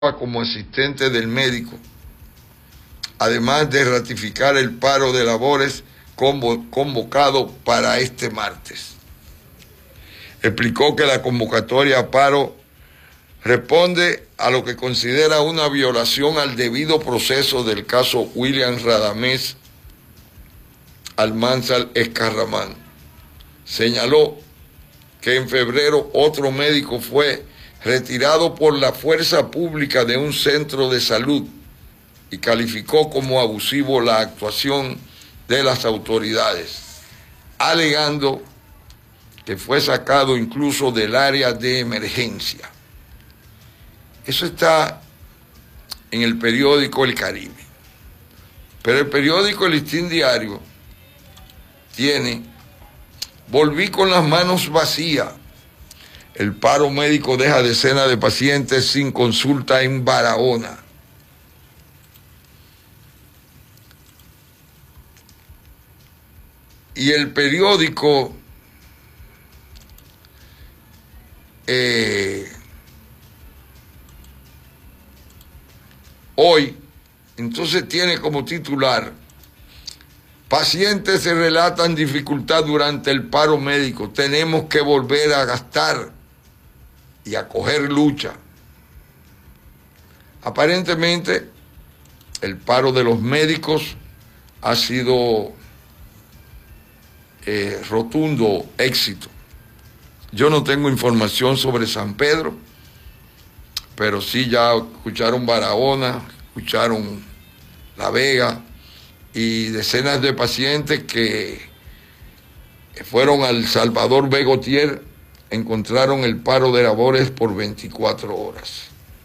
como asistente del médico, además de ratificar el paro de labores convocado para este martes. Explicó que la convocatoria a paro responde a lo que considera una violación al debido proceso del caso William Radamés Almanzar Escarramán. Señaló que en febrero otro médico fue retirado por la fuerza pública de un centro de salud y calificó como abusivo la actuación de las autoridades, alegando que fue sacado incluso del área de emergencia. Eso está en el periódico El Caribe. Pero el periódico El Listín Diario tiene: volví con las manos vacías. El paro médico deja decenas de pacientes sin consulta en Barahona. Y el periódico Hoy, entonces, tiene como titular: pacientes se relatan dificultad durante el paro médico. Tenemos que volver a gastar y a coger lucha. Aparentemente, el paro de los médicos ha sido rotundo éxito. Yo no tengo información sobre San Pedro, pero sí ya escucharon Barahona, escucharon La Vega y decenas de pacientes que fueron al Salvador B. Gautier, encontraron el paro de labores por 24 horas.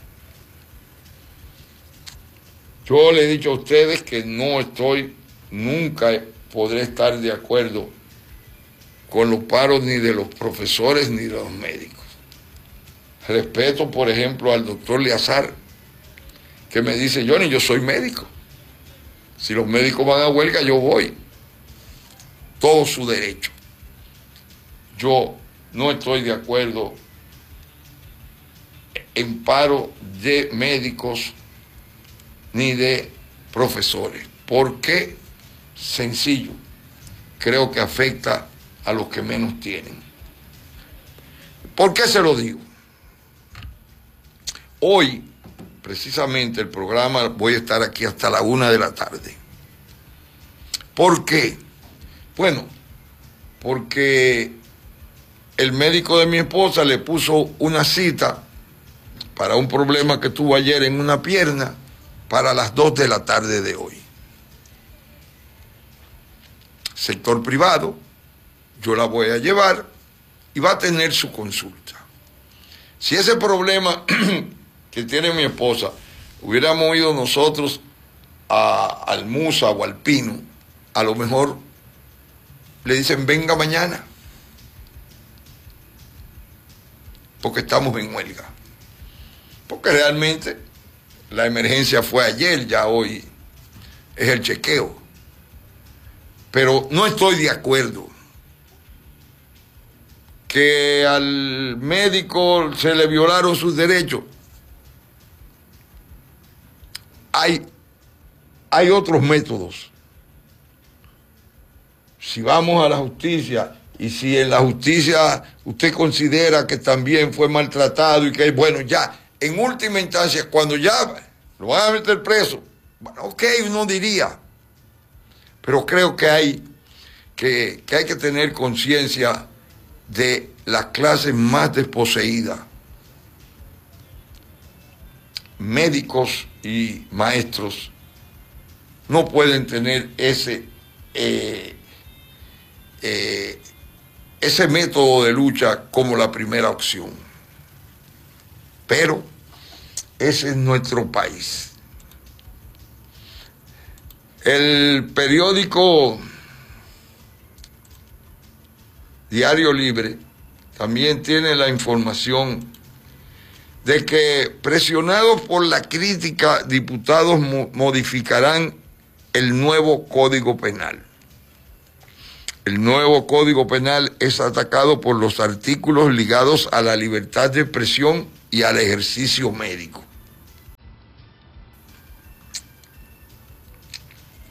Yo le he dicho a ustedes que nunca podré estar de acuerdo con los paros ni de los profesores ni de los médicos. Respeto, por ejemplo, al doctor Leazar, que me dice: Johnny, yo soy médico. Si los médicos van a huelga, yo voy. Todo su derecho. Yo no estoy de acuerdo en paro de médicos ni de profesores. ¿Por qué? Sencillo. Creo que afecta a los que menos tienen. ¿Por qué se lo digo? Hoy, precisamente, el programa, voy a estar aquí hasta la 1 de la tarde. ¿Por qué? Bueno, porque el médico de mi esposa le puso una cita para un problema que tuvo ayer en una pierna para las 2 de la tarde de hoy. Sector privado, yo la voy a llevar y va a tener su consulta. Si ese problema que tiene mi esposa hubiéramos ido nosotros al Musa o al Pino, a lo mejor le dicen: venga mañana, porque estamos en huelga. Porque realmente la emergencia fue ayer, ya hoy es el chequeo. Pero no estoy de acuerdo que al médico se le violaron sus derechos. Hay otros métodos. Si vamos a la justicia y si en la justicia usted considera que también fue maltratado y que, bueno, ya, en última instancia, cuando ya lo van a meter preso, bueno, ok, uno diría. Pero creo que hay que tener conciencia de las clases más desposeídas. Médicos y maestros no pueden tener ese método de lucha como la primera opción. Pero ese es nuestro país. El periódico Diario Libre también tiene la información de que, presionados por la crítica, diputados modificarán el nuevo Código Penal. El nuevo Código Penal es atacado por los artículos ligados a la libertad de expresión y al ejercicio médico.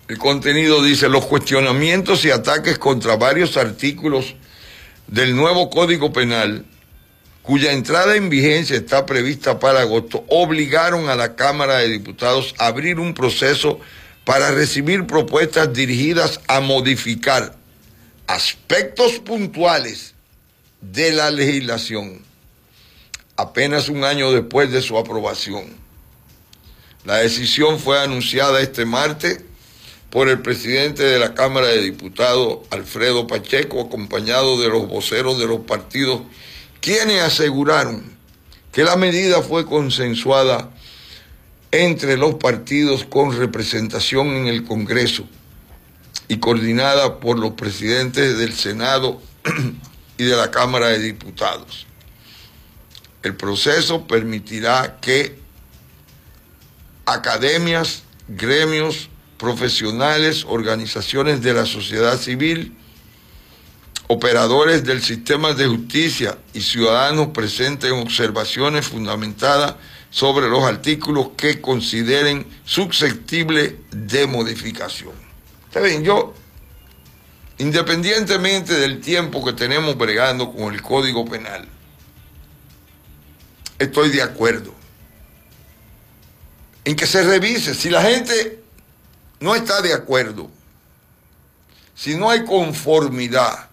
El contenido dice: los cuestionamientos y ataques contra varios artículos del nuevo Código Penal, cuya entrada en vigencia está prevista para agosto, obligaron a la Cámara de Diputados a abrir un proceso para recibir propuestas dirigidas a modificar aspectos puntuales de la legislación, apenas un año después de su aprobación. La decisión fue anunciada este martes por el presidente de la Cámara de Diputados, Alfredo Pacheco, acompañado de los voceros de los partidos, quienes aseguraron que la medida fue consensuada entre los partidos con representación en el Congreso y coordinada por los presidentes del Senado y de la Cámara de Diputados. El proceso permitirá que academias, gremios, profesionales, organizaciones de la sociedad civil, operadores del sistema de justicia y ciudadanos presenten observaciones fundamentadas sobre los artículos que consideren susceptibles de modificación. Está bien, yo, independientemente del tiempo que tenemos bregando con el Código Penal, estoy de acuerdo en que se revise. Si la gente no está de acuerdo, si no hay conformidad,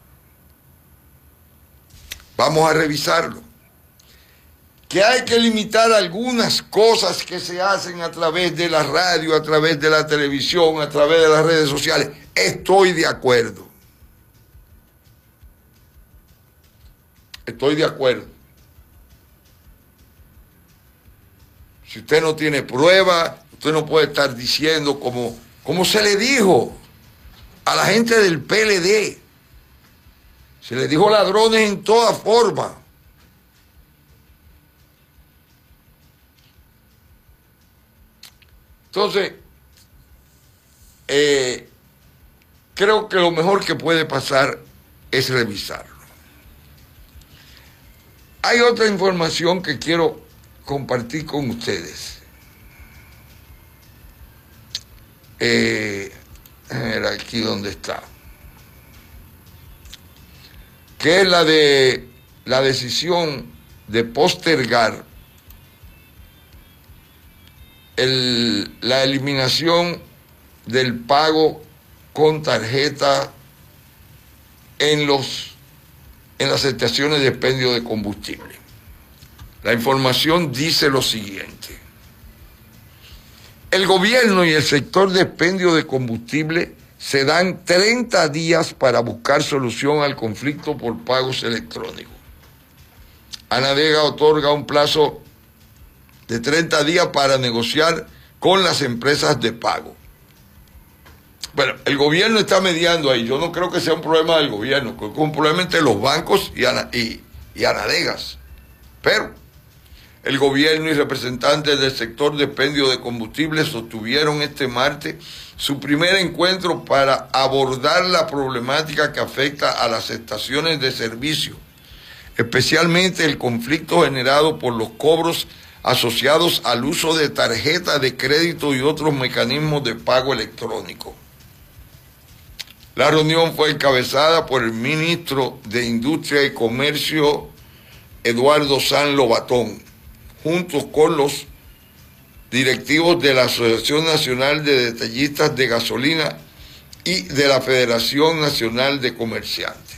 vamos a revisarlo. Que hay que limitar algunas cosas que se hacen a través de la radio, a través de la televisión, a través de las redes sociales. Estoy de acuerdo. Estoy de acuerdo. Si usted no tiene prueba, usted no puede estar diciendo como se le dijo a la gente del PLD. Se le dijo ladrones en toda forma. Entonces, creo que lo mejor que puede pasar es revisarlo. Hay otra información que quiero compartir con ustedes. A ver aquí donde está. Que es la de la decisión de postergar la eliminación del pago con tarjeta en las estaciones de expendio de combustible. La información dice lo siguiente: el gobierno y el sector de expendio de combustible se dan 30 días para buscar solución al conflicto por pagos electrónicos. Anadega otorga un plazo de 30 días para negociar con las empresas de pago. Bueno, el gobierno está mediando ahí. Yo no creo que sea un problema del gobierno, creo que es un problema entre los bancos y Anadegas. Pero el gobierno y representantes del sector de expendio de combustible sostuvieron este martes su primer encuentro para abordar la problemática que afecta a las estaciones de servicio, especialmente el conflicto generado por los cobros asociados al uso de tarjetas de crédito y otros mecanismos de pago electrónico. La reunión fue encabezada por el ministro de Industria y Comercio, Eduardo San Lobatón, junto con los directivos de la Asociación Nacional de Detallistas de Gasolina y de la Federación Nacional de Comerciantes.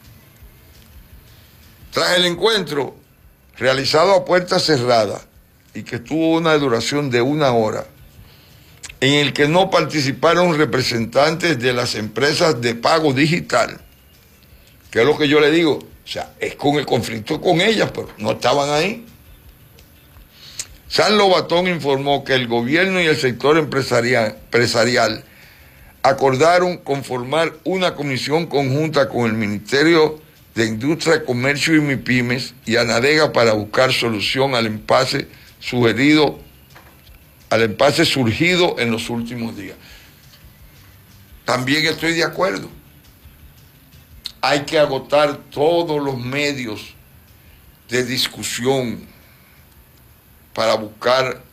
Tras el encuentro, realizado a puertas cerradas y que tuvo una duración de 1 hora, en el que no participaron representantes de las empresas de pago digital, que es lo que yo le digo, o sea, es con el conflicto con ellas, pero no estaban ahí. San Lobatón informó que el gobierno y el sector empresarial acordaron conformar una comisión conjunta con el Ministerio de Industria, Comercio y MIPYMES y Anadega para buscar solución al impasse surgido en los últimos días. También estoy de acuerdo. Hay que agotar todos los medios de discusión para buscar